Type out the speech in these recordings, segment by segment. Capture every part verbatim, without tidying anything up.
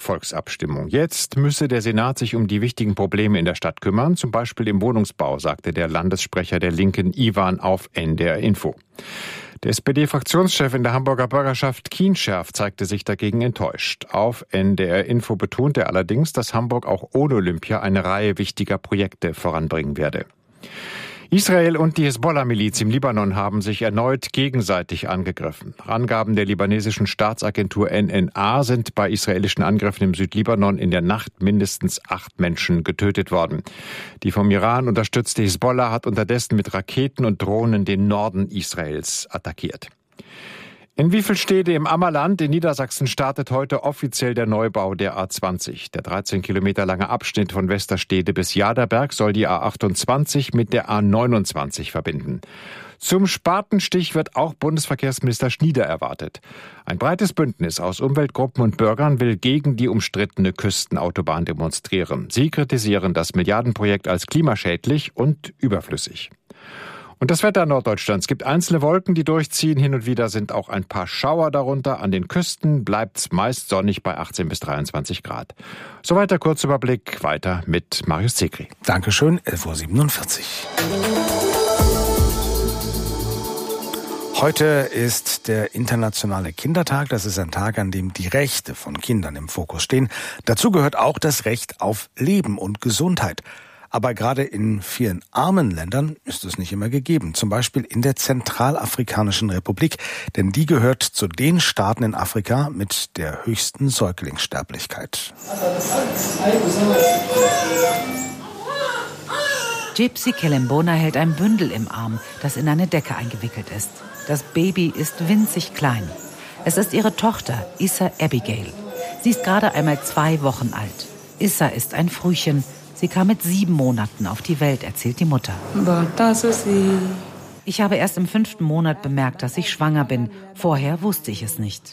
Volksabstimmung. Jetzt müsse der Senat sich um die wichtigen Probleme in der Stadt kümmern, zum Beispiel im Wohnungsbau, sagte der Landessprecher der Linken Iwan auf N D R Info. Der S P D-Fraktionschef in der Hamburger Bürgerschaft Kienscherf zeigte sich dagegen enttäuscht. Auf N D R Info betonte er allerdings, dass Hamburg auch ohne Olympia eine Reihe wichtiger Projekte voranbringen werde. Israel und die Hisbollah-Miliz im Libanon haben sich erneut gegenseitig angegriffen. Nach Angaben der libanesischen Staatsagentur N N A sind bei israelischen Angriffen im Südlibanon in der Nacht mindestens acht Menschen getötet worden. Die vom Iran unterstützte Hisbollah hat unterdessen mit Raketen und Drohnen den Norden Israels attackiert. In Wiefelstede im Ammerland in Niedersachsen startet heute offiziell der Neubau der A zwanzig. Der dreizehn Kilometer lange Abschnitt von Westerstede bis Jaderberg soll die A achtundzwanzig mit der A neunundzwanzig verbinden. Zum Spatenstich wird auch Bundesverkehrsminister Schnieder erwartet. Ein breites Bündnis aus Umweltgruppen und Bürgern will gegen die umstrittene Küstenautobahn demonstrieren. Sie kritisieren das Milliardenprojekt als klimaschädlich und überflüssig. Und das Wetter Norddeutschlands. Es gibt einzelne Wolken, die durchziehen. Hin und wieder sind auch ein paar Schauer darunter. An den Küsten bleibt's meist sonnig bei achtzehn bis dreiundzwanzig Grad. Soweit der Kurzüberblick. Weiter mit Marius Zekri. Dankeschön, elf Uhr siebenundvierzig. Heute ist der internationale Kindertag. Das ist ein Tag, an dem die Rechte von Kindern im Fokus stehen. Dazu gehört auch das Recht auf Leben und Gesundheit. Aber gerade in vielen armen Ländern ist es nicht immer gegeben. Zum Beispiel in der Zentralafrikanischen Republik. Denn die gehört zu den Staaten in Afrika mit der höchsten Säuglingssterblichkeit. Gypsy Kelembona hält ein Bündel im Arm, das in eine Decke eingewickelt ist. Das Baby ist winzig klein. Es ist ihre Tochter, Issa Abigail. Sie ist gerade einmal zwei Wochen alt. Issa ist ein Frühchen. Sie kam mit sieben Monaten auf die Welt, erzählt die Mutter. Ich habe erst im fünften Monat bemerkt, dass ich schwanger bin. Vorher wusste ich es nicht.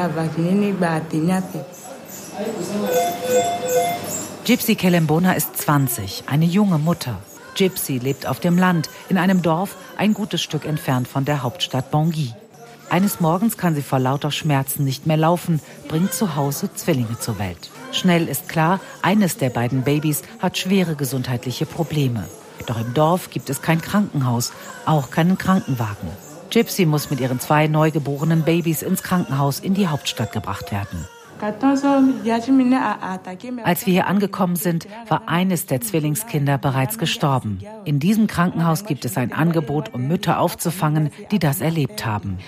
Gypsy Kelembona ist zwanzig, eine junge Mutter. Gypsy lebt auf dem Land, in einem Dorf, ein gutes Stück entfernt von der Hauptstadt Bangui. Eines Morgens kann sie vor lauter Schmerzen nicht mehr laufen, bringt zu Hause Zwillinge zur Welt. Schnell ist klar, eines der beiden Babys hat schwere gesundheitliche Probleme. Doch im Dorf gibt es kein Krankenhaus, auch keinen Krankenwagen. Gypsy muss mit ihren zwei neugeborenen Babys ins Krankenhaus in die Hauptstadt gebracht werden. Als wir hier angekommen sind, war eines der Zwillingskinder bereits gestorben. In diesem Krankenhaus gibt es ein Angebot, um Mütter aufzufangen, die das erlebt haben.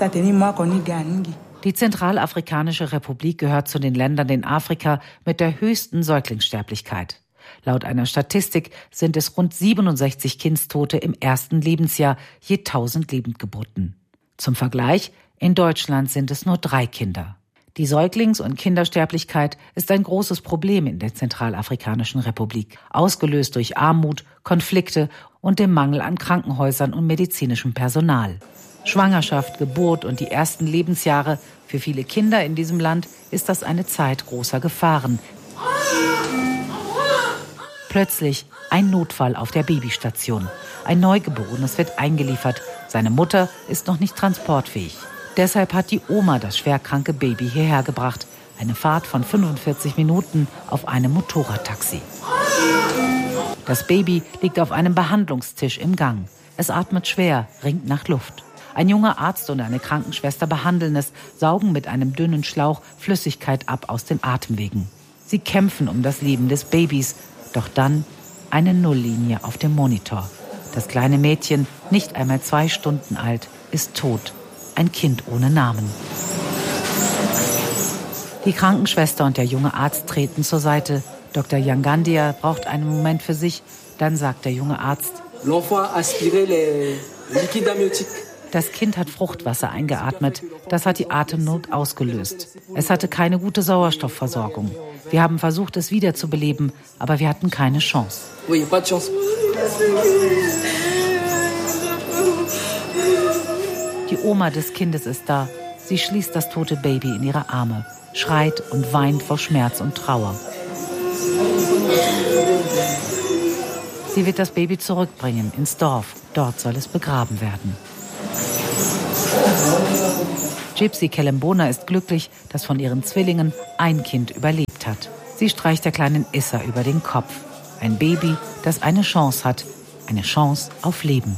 Die Zentralafrikanische Republik gehört zu den Ländern in Afrika mit der höchsten Säuglingssterblichkeit. Laut einer Statistik sind es rund siebenundsechzig Kindstote im ersten Lebensjahr je tausend Lebendgeburten. Zum Vergleich, in Deutschland sind es nur drei Kinder. Die Säuglings- und Kindersterblichkeit ist ein großes Problem in der Zentralafrikanischen Republik, ausgelöst durch Armut, Konflikte und dem Mangel an Krankenhäusern und medizinischem Personal. Schwangerschaft, Geburt und die ersten Lebensjahre, für viele Kinder in diesem Land ist das eine Zeit großer Gefahren. Plötzlich ein Notfall auf der Babystation. Ein Neugeborenes wird eingeliefert. Seine Mutter ist noch nicht transportfähig. Deshalb hat die Oma das schwerkranke Baby hierher gebracht. Eine Fahrt von fünfundvierzig Minuten auf einem Motorradtaxi. Das Baby liegt auf einem Behandlungstisch im Gang. Es atmet schwer, ringt nach Luft. Ein junger Arzt und eine Krankenschwester behandeln es, saugen mit einem dünnen Schlauch Flüssigkeit ab aus den Atemwegen. Sie kämpfen um das Leben des Babys. Doch dann eine Nulllinie auf dem Monitor. Das kleine Mädchen, nicht einmal zwei Stunden alt, ist tot. Ein Kind ohne Namen. Die Krankenschwester und der junge Arzt treten zur Seite. Doktor Yangandia braucht einen Moment für sich. Dann sagt der junge Arzt: Das Kind hat Fruchtwasser eingeatmet. Das hat die Atemnot ausgelöst. Es hatte keine gute Sauerstoffversorgung. Wir haben versucht, es wiederzubeleben, aber wir hatten keine Chance. Die Oma des Kindes ist da. Sie schließt das tote Baby in ihre Arme, schreit und weint vor Schmerz und Trauer. Sie wird das Baby zurückbringen ins Dorf. Dort soll es begraben werden. Gypsy Kelembona ist glücklich, dass von ihren Zwillingen ein Kind überlebt erledigt hat. Sie streicht der kleinen Issa über den Kopf. Ein Baby, das eine Chance hat, eine Chance auf Leben.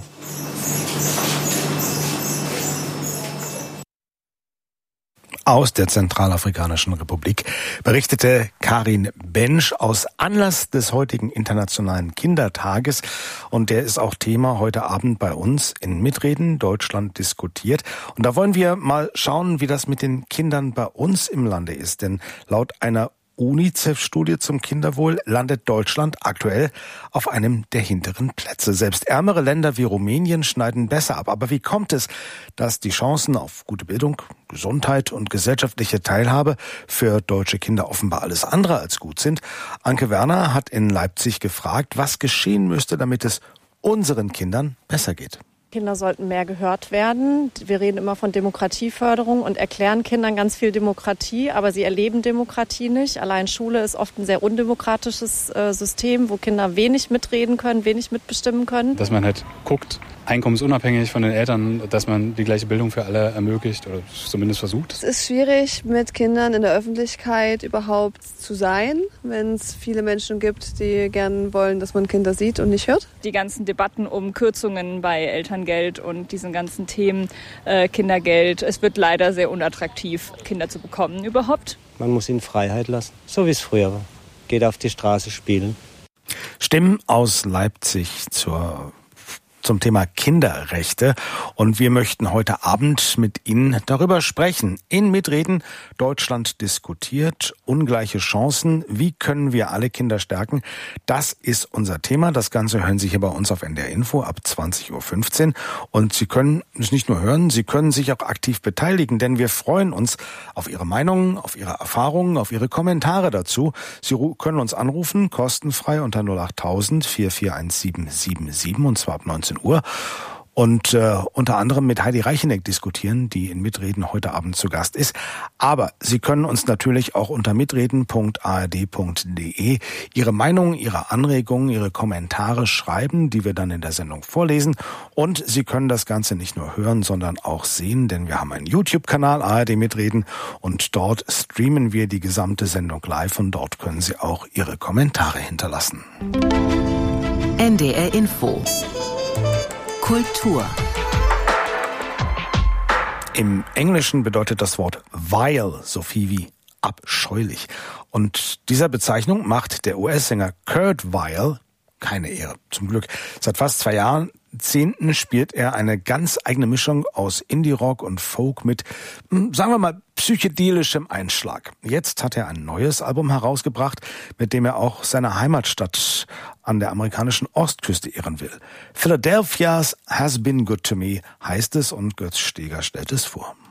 Aus der Zentralafrikanischen Republik berichtete Karin Bensch aus Anlass des heutigen Internationalen Kindertages. Und der ist auch Thema heute Abend bei uns in Mitreden, Deutschland diskutiert. Und da wollen wir mal schauen, wie das mit den Kindern bei uns im Lande ist. Denn laut einer UNICEF-Studie zum Kinderwohl landet Deutschland aktuell auf einem der hinteren Plätze. Selbst ärmere Länder wie Rumänien schneiden besser ab. Aber wie kommt es, dass die Chancen auf gute Bildung, Gesundheit und gesellschaftliche Teilhabe für deutsche Kinder offenbar alles andere als gut sind? Anke Werner hat in Leipzig gefragt, was geschehen müsste, damit es unseren Kindern besser geht. Kinder sollten mehr gehört werden. Wir reden immer von Demokratieförderung und erklären Kindern ganz viel Demokratie, aber sie erleben Demokratie nicht. Allein Schule ist oft ein sehr undemokratisches äh, System, wo Kinder wenig mitreden können, wenig mitbestimmen können. Dass man halt guckt, einkommensunabhängig von den Eltern, dass man die gleiche Bildung für alle ermöglicht oder zumindest versucht. Es ist schwierig, mit Kindern in der Öffentlichkeit überhaupt zu sein, wenn es viele Menschen gibt, die gern wollen, dass man Kinder sieht und nicht hört. Die ganzen Debatten um Kürzungen bei Elterngeld und diesen ganzen Themen, äh, Kindergeld, es wird leider sehr unattraktiv, Kinder zu bekommen überhaupt. Man muss ihnen Freiheit lassen, so wie es früher war. Geht auf die Straße spielen. Stimmen aus Leipzig zur zum Thema Kinderrechte. Und wir möchten heute Abend mit Ihnen darüber sprechen. In Mitreden, Deutschland diskutiert, ungleiche Chancen. Wie können wir alle Kinder stärken? Das ist unser Thema. Das Ganze hören Sie hier bei uns auf N D R Info ab zwanzig Uhr fünfzehn. Und Sie können es nicht nur hören, Sie können sich auch aktiv beteiligen, denn wir freuen uns auf Ihre Meinungen, auf Ihre Erfahrungen, auf Ihre Kommentare dazu. Sie können uns anrufen, kostenfrei unter null acht tausend vier vier eins sieben sieben sieben und zwar ab neunzehn Uhr. Und äh, unter anderem mit Heidi Reicheneck diskutieren, die in Mitreden heute Abend zu Gast ist. Aber Sie können uns natürlich auch unter mitreden punkt a r d punkt d e Ihre Meinung, Ihre Anregungen, Ihre Kommentare schreiben, die wir dann in der Sendung vorlesen. Und Sie können das Ganze nicht nur hören, sondern auch sehen, denn wir haben einen YouTube-Kanal, A R D Mitreden, und dort streamen wir die gesamte Sendung live und dort können Sie auch Ihre Kommentare hinterlassen. N D R Info Kultur. Im Englischen bedeutet das Wort vile so viel wie abscheulich. Und dieser Bezeichnung macht der U S-Sänger Kurt Weill keine Ehre, zum Glück. Seit fast zwei Jahrzehnten spielt er eine ganz eigene Mischung aus Indie-Rock und Folk mit, sagen wir mal, psychedelischem Einschlag. Jetzt hat er ein neues Album herausgebracht, mit dem er auch seine Heimatstadt an der amerikanischen Ostküste ehren will. Philadelphia's Has Been Good to Me heißt es und Götz Steger stellt es vor.